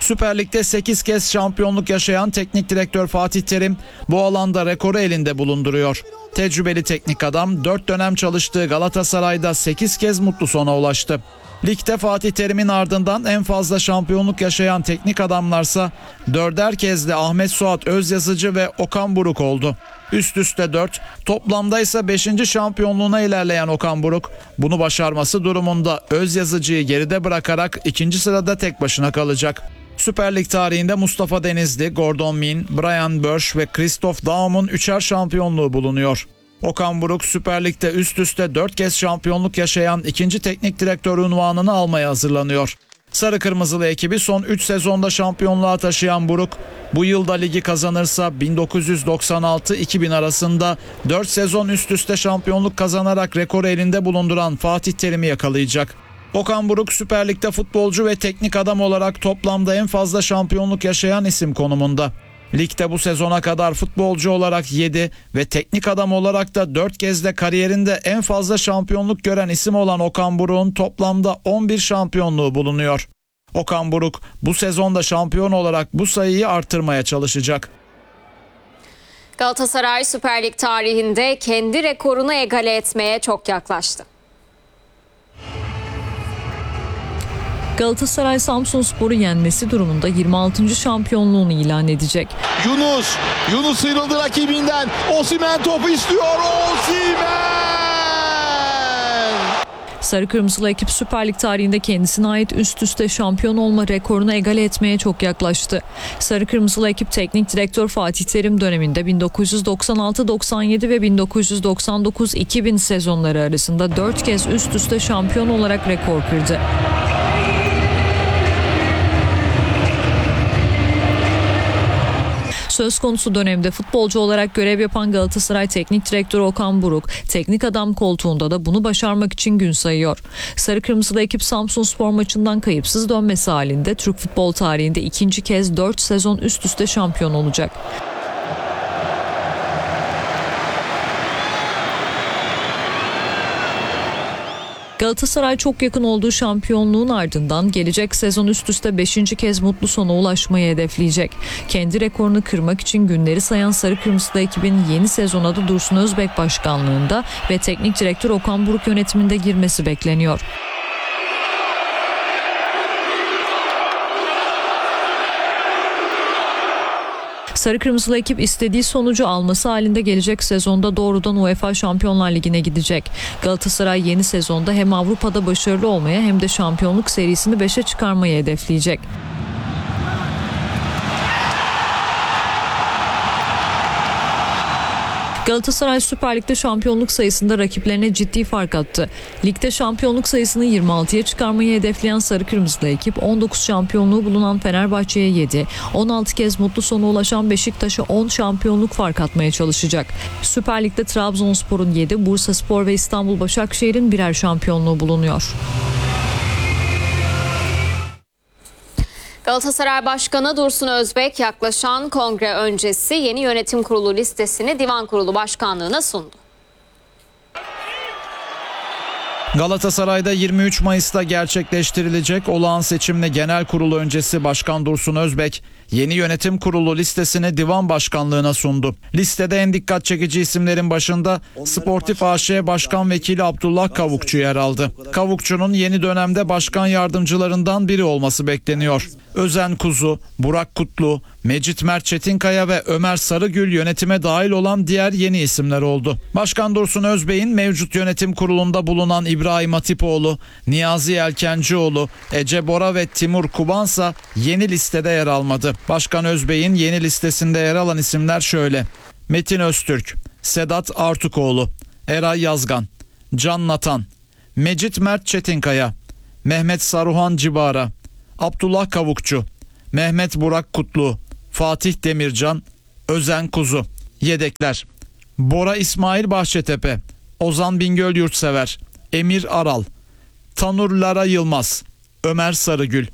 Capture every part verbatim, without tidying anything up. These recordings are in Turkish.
Süper Lig'de sekiz kez şampiyonluk yaşayan teknik direktör Fatih Terim bu alanda rekoru elinde bulunduruyor. Tecrübeli teknik adam dört dönem çalıştığı Galatasaray'da sekiz kez mutlu sona ulaştı. Ligde Fatih Terim'in ardından en fazla şampiyonluk yaşayan teknik adamlarsa dörder kez de Ahmet Suat Özyazıcı ve Okan Buruk oldu. Üst üste dört, toplamda ise beşinci şampiyonluğuna ilerleyen Okan Buruk bunu başarması durumunda Özyazıcı'yı geride bırakarak ikinci sırada tek başına kalacak. Süper Lig tarihinde Mustafa Denizli, Gordon Min, Brian Börsch ve Christoph Daum'un üçer şampiyonluğu bulunuyor. Okan Buruk Süper Lig'de üst üste dört kez şampiyonluk yaşayan ikinci teknik direktör unvanını almaya hazırlanıyor. Sarı Kırmızılı ekibi son üç sezonda şampiyonluğa taşıyan Buruk, bu yılda ligi kazanırsa bin dokuz yüz doksan altı iki bin arasında dört sezon üst üste şampiyonluk kazanarak rekoru elinde bulunduran Fatih Terim'i yakalayacak. Okan Buruk Süper Lig'de futbolcu ve teknik adam olarak toplamda en fazla şampiyonluk yaşayan isim konumunda. Ligde bu sezona kadar futbolcu olarak yedi ve teknik adam olarak da dört kez de kariyerinde en fazla şampiyonluk gören isim olan Okan Buruk'un toplamda on bir şampiyonluğu bulunuyor. Okan Buruk bu sezonda şampiyon olarak bu sayıyı artırmaya çalışacak. Galatasaray Süper Lig tarihinde kendi rekorunu egale etmeye çok yaklaştı. Galatasaray Samsunspor'u yenmesi durumunda yirmi altıncı şampiyonluğunu ilan edecek. Yunus, Yunus sıyrıldı rakibinden. Osimhen topu istiyor. Osimhen! Sarı Kırmızılı ekip Süper Lig tarihinde kendisine ait üst üste şampiyon olma rekorunu egale etmeye çok yaklaştı. Sarı Kırmızılı ekip teknik direktör Fatih Terim döneminde bin dokuz yüz doksan altı doksan yedi ve bin dokuz yüz doksan dokuz iki bin sezonları arasında dört kez üst üste şampiyon olarak rekor kırdı. Söz konusu dönemde futbolcu olarak görev yapan Galatasaray Teknik Direktörü Okan Buruk, teknik adam koltuğunda da bunu başarmak için gün sayıyor. Sarı Kırmızılı ekip Samsunspor maçından kayıpsız dönmesi halinde Türk futbol tarihinde ikinci kez dört sezon üst üste şampiyon olacak. Galatasaray çok yakın olduğu şampiyonluğun ardından gelecek sezon üst üste beşinci kez mutlu sona ulaşmayı hedefleyecek. Kendi rekorunu kırmak için günleri sayan Sarı Kırmızılı ekibin yeni sezona da Dursun Özbek başkanlığında ve teknik direktör Okan Buruk yönetiminde girmesi bekleniyor. Sarı Kırmızılı ekip istediği sonucu alması halinde gelecek sezonda doğrudan UEFA Şampiyonlar Ligi'ne gidecek. Galatasaray yeni sezonda hem Avrupa'da başarılı olmaya hem de şampiyonluk serisini beşe çıkarmayı hedefleyecek. Galatasaray Süper Lig'de şampiyonluk sayısında rakiplerine ciddi fark attı. Ligde şampiyonluk sayısını yirmi altıya çıkarmayı hedefleyen Sarı Kırmızılı ekip on dokuz şampiyonluğu bulunan Fenerbahçe'ye yedi, on altı kez mutlu sona ulaşan Beşiktaş'a on şampiyonluk fark atmaya çalışacak. Süper Lig'de Trabzonspor'un yedi, Bursaspor ve İstanbul Başakşehir'in birer şampiyonluğu bulunuyor. Galatasaray Başkanı Dursun Özbek yaklaşan kongre öncesi yeni yönetim kurulu listesini Divan Kurulu Başkanlığı'na sundu. Galatasaray'da yirmi üç Mayıs'ta gerçekleştirilecek olağan seçimle genel kurulu öncesi Başkan Dursun Özbek yeni yönetim kurulu listesini Divan Başkanlığı'na sundu. Listede en dikkat çekici isimlerin başında Sportif A Ş Başkan Vekili Abdullah Kavukçu yer aldı. Kavukçu'nun yeni dönemde başkan yardımcılarından biri olması bekleniyor. Özen Kuzu, Burak Kutlu, Mecit Mert Çetinkaya ve Ömer Sarıgül yönetime dahil olan diğer yeni isimler oldu. Başkan Dursun Özbek'in mevcut yönetim kurulunda bulunan İbrahim Hatipoğlu, Niyazi Yelkencioğlu, Ece Bora ve Timur Kubansa yeni listede yer almadı. Başkan Özbek'in yeni listesinde yer alan isimler şöyle: Metin Öztürk, Sedat Artukoğlu, Eray Yazgan, Can Natan, Mecit Mert Çetinkaya, Mehmet Saruhan Cibara, Abdullah Kavukçu, Mehmet Burak Kutlu, Fatih Demircan, Özen Kuzu. Yedekler: Bora İsmail Bahçetepe, Ozan Bingöl Yurtsever, Emir Aral, Tanur Lara Yılmaz, Ömer Sarıgül.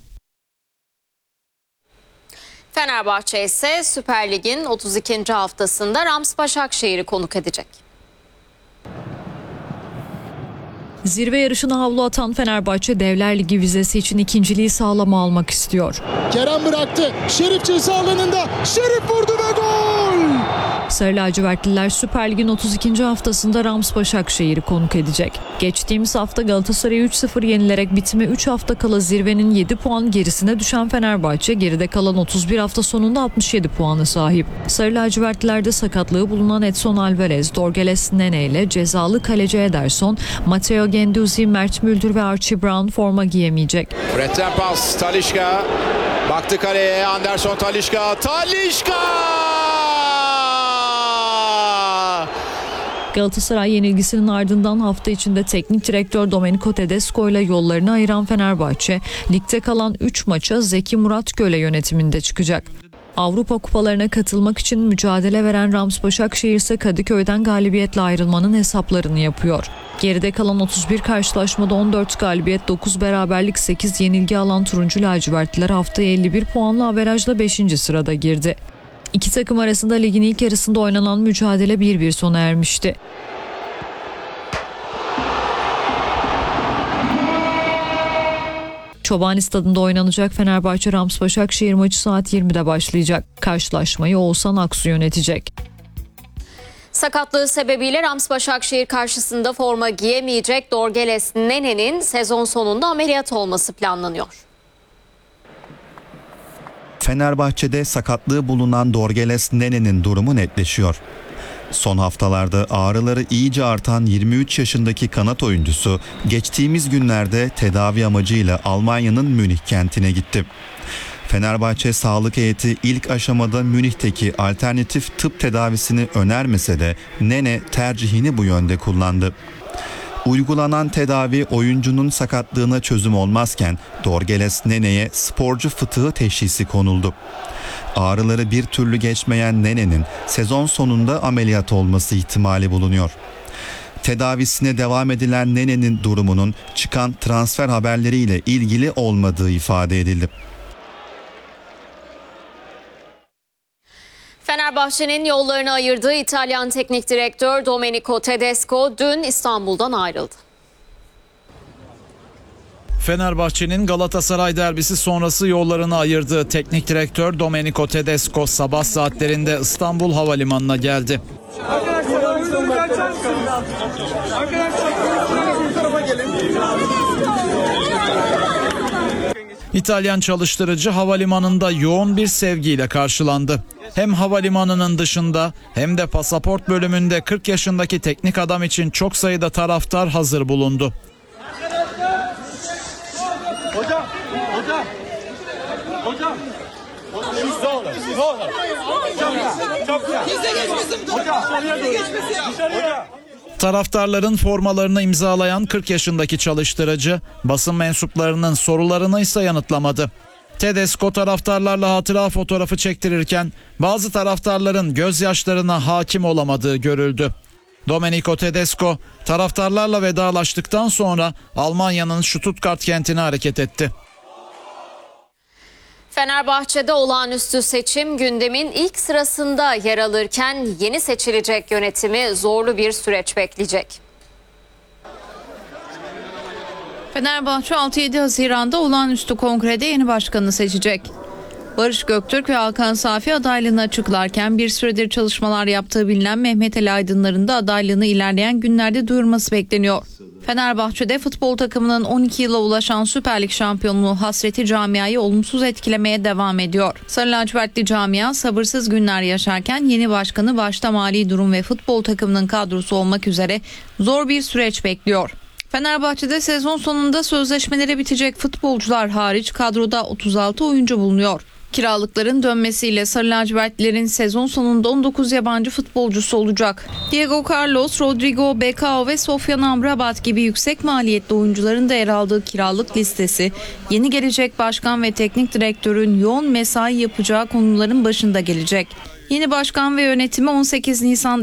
Fenerbahçe ise Süper Lig'in otuz ikinci haftasında Rams Başakşehir'i konuk edecek. Zirve yarışına havlu atan Fenerbahçe Devler Ligi vizesi için ikinciliği sağlama almak istiyor. Kerem bıraktı. Şerif ceza alanında. Şerif vurdu ve gol! Sarı lacivertliler Süper Lig'in otuz ikinci haftasında Rams Başakşehir'i konuk edecek. Geçtiğimiz hafta Galatasaray'ı üç sıfır yenilerek bitime üç hafta kala zirvenin yedi puan gerisine düşen Fenerbahçe geride kalan otuz bir hafta sonunda altmış yedi puana sahip. Sarı lacivertlilerde sakatlığı bulunan Edson Alvarez, Dorgeles Nene ile cezalı kaleci Ederson, Matteo Guendouzi, Mert Müldür ve Archie Brown forma giyemeyecek. Fred'den pas. Talisca. Baktı kaleye. Anderson Talisca. Talisca! Galatasaray yenilgisinin ardından hafta içinde teknik direktör Domenico Tedesco ile yollarını ayıran Fenerbahçe, ligde kalan üç maça Zeki Muratgöl yönetiminde çıkacak. Avrupa kupalarına katılmak için mücadele veren Rams Başakşehir ise Kadıköy'den galibiyetle ayrılmanın hesaplarını yapıyor. Geride kalan otuz bir karşılaşmada on dört galibiyet, dokuz beraberlik, sekiz yenilgi alan turuncu lacivertliler haftaya elli bir puanlı averajla beşinci sırada girdi. İki takım arasında ligin ilk yarısında oynanan mücadele bir bir sona ermişti. Çobani Stadı'nda oynanacak Fenerbahçe Rams Başakşehir maçı saat yirmide başlayacak. Karşılaşmayı Oğuzhan Aksu yönetecek. Sakatlığı sebebiyle Rams Başakşehir karşısında forma giyemeyecek Dorgeles Nene'nin sezon sonunda ameliyat olması planlanıyor. Fenerbahçe'de sakatlığı bulunan Dorgeles Nene'nin durumu netleşiyor. Son haftalarda ağrıları iyice artan yirmi üç yaşındaki kanat oyuncusu geçtiğimiz günlerde tedavi amacıyla Almanya'nın Münih kentine gitti. Fenerbahçe sağlık heyeti ilk aşamada Münih'teki alternatif tıp tedavisini önermese de Nene tercihini bu yönde kullandı. Uygulanan tedavi oyuncunun sakatlığına çözüm olmazken Dorgeles Nene'ye sporcu fıtığı teşhisi konuldu. Ağrıları bir türlü geçmeyen Nene'nin sezon sonunda ameliyat olması ihtimali bulunuyor. Tedavisine devam edilen Nene'nin durumunun çıkan transfer haberleriyle ilgili olmadığı ifade edildi. Fenerbahçe'nin yollarını ayırdığı İtalyan teknik direktör Domenico Tedesco dün İstanbul'dan ayrıldı. Fenerbahçe'nin Galatasaray derbisi sonrası yollarını ayırdığı teknik direktör Domenico Tedesco sabah saatlerinde İstanbul Havalimanı'na geldi. İtalyan çalıştırıcı havalimanında yoğun bir sevgiyle karşılandı. Hem havalimanının dışında hem de pasaport bölümünde kırk yaşındaki teknik adam için çok sayıda taraftar hazır bulundu. Hocam, hocam, hocam, hocam, ne olur, ne olur. Hocam ya, çok ya. Bize geçmesin. Hocam, dışarıya doğru. Dışarıya. Taraftarların formalarını imzalayan kırk yaşındaki çalıştırıcı basın mensuplarının sorularını ise yanıtlamadı. Tedesco taraftarlarla hatıra fotoğrafı çektirirken bazı taraftarların gözyaşlarına hakim olamadığı görüldü. Domenico Tedesco taraftarlarla vedalaştıktan sonra Almanya'nın Stuttgart kentine hareket etti. Fenerbahçe'de olağanüstü seçim gündemin ilk sırasında yer alırken yeni seçilecek yönetimi zorlu bir süreç bekleyecek. Fenerbahçe altı yedi Haziran'da olağanüstü kongrede yeni başkanını seçecek. Barış Göktürk ve Hakan Safi adaylığını açıklarken bir süredir çalışmalar yaptığı bilinen Mehmet Ali Aydınlar'ın da adaylığını ilerleyen günlerde duyurması bekleniyor. Fenerbahçe'de futbol takımının on iki yıla ulaşan Süper Lig şampiyonluğu hasreti camiayı olumsuz etkilemeye devam ediyor. Sarı lacivertli camia sabırsız günler yaşarken yeni başkanı başta mali durum ve futbol takımının kadrosu olmak üzere zor bir süreç bekliyor. Fenerbahçe'de sezon sonunda sözleşmeleri bitecek futbolcular hariç kadroda otuz altı oyuncu bulunuyor. Kiralıkların dönmesiyle Sarı lacivertlilerin sezon sonunda on dokuz yabancı futbolcusu olacak. Diego Carlos, Rodrigo Becao ve Sofyan Amrabat gibi yüksek maliyetli oyuncuların da yer aldığı kiralık listesi yeni gelecek başkan ve teknik direktörün yoğun mesai yapacağı konuların başında gelecek. Yeni başkan ve yönetimi on sekiz Nisan